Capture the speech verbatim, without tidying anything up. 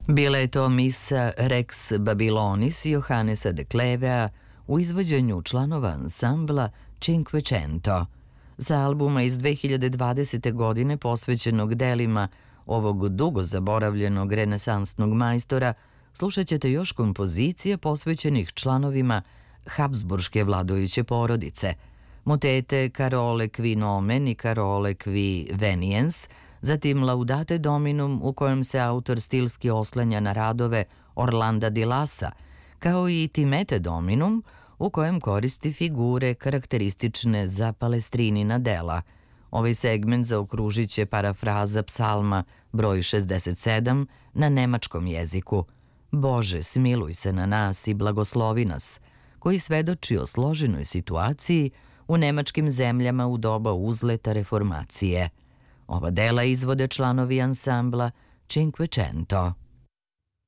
Bila je to misa Rex Babylonis Johannesa de Klevea u izvođenju članova ansambla Cinquecento. Sa albuma iz dve hiljade dvadesete. godine posvećenog delima ovog dugo zaboravljenog renesansnog majstora slušat ćete još kompozicije posvećenih članovima Habsburške vladajuće porodice, motete Carole qui nomen i Carole qui veniens, zatim Laudate Dominum u kojem se autor stilski oslanja na radove Orlanda di Lassa, kao i Timete Dominum u kojem koristi figure karakteristične za Palestrinina dela. Ovaj segment zaokružit će parafraza psalma broj šezdeset sedam na nemačkom jeziku. Bože, smiluj se na nas i blagoslovi nas, koji svedoči o složenoj situaciji u nemačkim zemljama u doba uzleta reformacije. Ova dela izvode članovi ansambla Cinquecento.